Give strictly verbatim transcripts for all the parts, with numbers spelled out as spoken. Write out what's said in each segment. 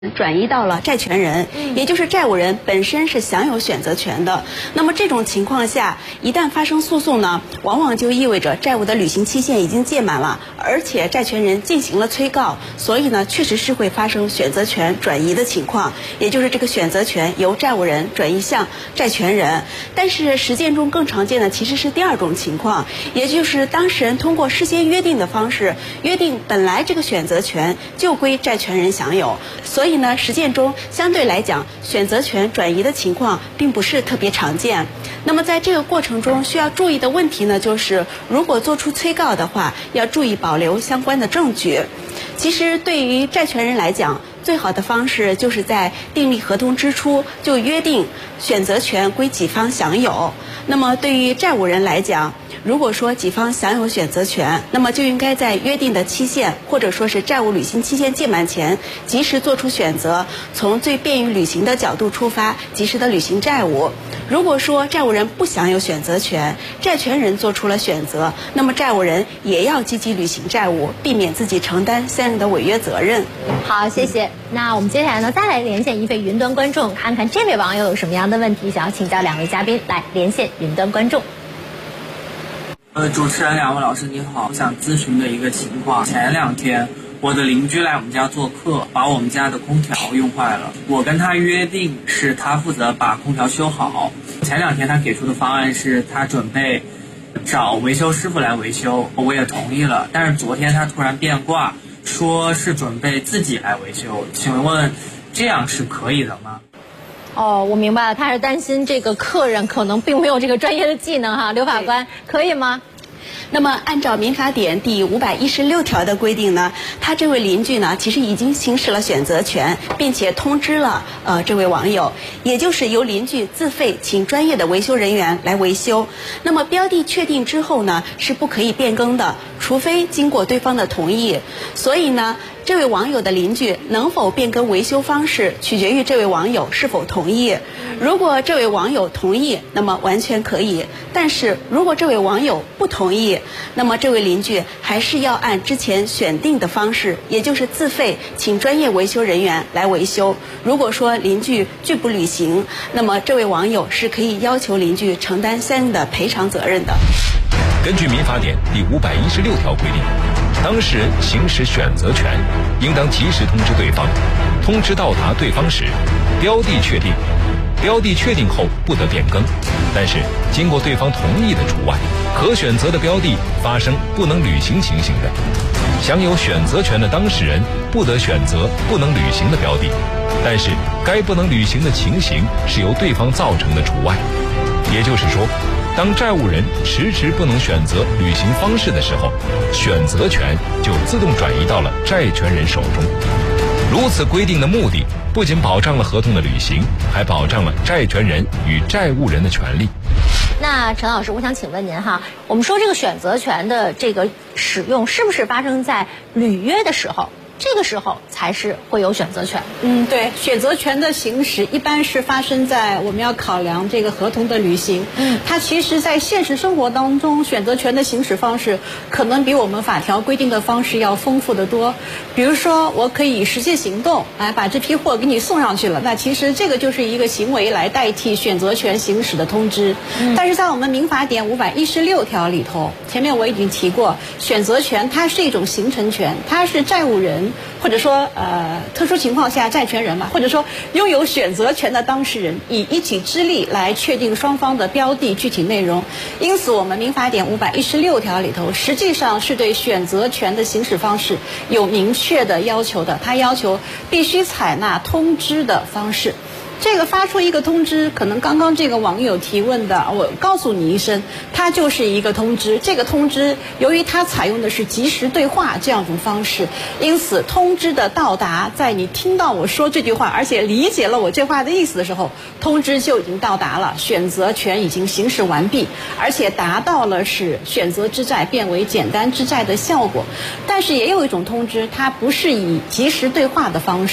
转移到了债权人，也就是债务人本身是享有选择权的。那么这种情况下，一旦发生诉讼呢，往往就意味着债务的履行期限已经届满了，而且债权人进行了催告，所以呢，确实是会发生选择权转移的情况，也就是这个选择权由债务人转移向债权人。但是实践中更常见的其实是第二种情况，也就是当事人通过事先约定的方式，约定本来这个选择权就归债权人享有，所以所以呢，实践中相对来讲，选择权转移的情况并不是特别常见。那么在这个过程中需要注意的问题呢，就是如果做出催告的话，要注意保留相关的证据。其实对于债权人来讲，最好的方式就是在订立合同之初就约定选择权归己方享有。那么对于债务人来讲，如果说己方享有选择权，那么就应该在约定的期限或者说是债务履行期限届满前及时做出选择，从最便于履行的角度出发，及时的履行债务。如果说债务人不享有选择权，债权人做出了选择，那么债务人也要积极履行债务，避免自己承担相应的违约责任。 好，谢谢。那我们接下来呢，再来连线一位云端观众，看看这位网友有什么样的问题想要请教两位嘉宾。来连线云端观众。 呃，主持人两位老师你好，我想咨询的一个情况，前两天我的邻居来我们家做客，把我们家的空调用坏了，我跟他约定是他负责把空调修好。前两天他给出的方案是他准备找维修师傅来维修，我也同意了，但是昨天他突然变卦，说是准备自己来维修，请问这样是可以的吗？ 哦，我明白了，他是担心这个客人可能并没有这个专业的技能哈，刘法官可以吗？ 那么按照民法典第五百一十六条的规定呢，他这位邻居呢其实已经行使了选择权，并且通知了呃这位网友，也就是由邻居自费请专业的维修人员来维修。那么标的确定之后呢，是不可以变更的，除非经过对方的同意。所以呢，这位网友的邻居能否变更维修方式，取决于这位网友是否同意。如果这位网友同意，那么完全可以；但是如果这位网友不同意，那么这位邻居还是要按之前选定的方式，也就是自费请专业维修人员来维修。如果说邻居拒不履行，那么这位网友是可以要求邻居承担相应的赔偿责任的。 根据民法典第五百一十六条规定，当事人行使选择权，应当及时通知对方，通知到达对方时，标的确定，标的确定后不得变更，但是经过对方同意的除外。可选择的标的发生不能履行情形的，享有选择权的当事人不得选择不能履行的标的，但是该不能履行的情形是由对方造成的除外。也就是说，当债务人迟迟不能选择履行方式的时候，选择权就自动转移到了债权人手中。如此规定的目的，不仅保障了合同的履行，还保障了债权人与债务人的权利。 那陈老师，我想请问您哈，我们说这个选择权的这个使用，是不是发生在履约的时候？这个时候才是会有选择权。 嗯，对，选择权的行使一般是发生在我们要考量这个合同的履行。嗯，它其实在现实生活当中，选择权的行使方式可能比我们法条规定的方式要丰富得多。比如说，我可以实际行动，哎，把这批货给你送上去了。那其实这个就是一个行为来代替选择权行使的通知。嗯，但是在我们民法典五百一十六条里头，前面我已经提过，选择权它是一种形成权，它是债务人。或者说呃特殊情况下债权人嘛，或者说拥有选择权的当事人，以一己之力来确定双方的标的具体内容。因此我们民法典五百一十六条里头实际上是对选择权的行使方式有明确的要求的，它要求必须采纳通知的方式。这个发出一个通知，可能刚刚这个网友提问的，我告诉你一声，它就是一个通知。这个通知由于它采用的是即时对话这样一种方式，因此通知的到达，在你听到我说这句话，而且理解了我这话的意思的时候，通知就已经到达了，选择权已经行使完毕，而且达到了使选择之债变为简单之债的效果。但是也有一种通知，它不是以即时对话的方式，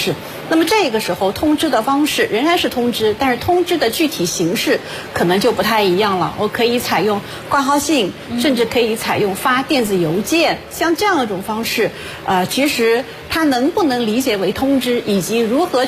那么这个时候通知的方式仍然是通知，但是通知的具体形式可能就不太一样了。我可以采用挂号信，甚至可以采用发电子邮件，像这样一种方式，呃，其实它能不能理解为通知，以及如何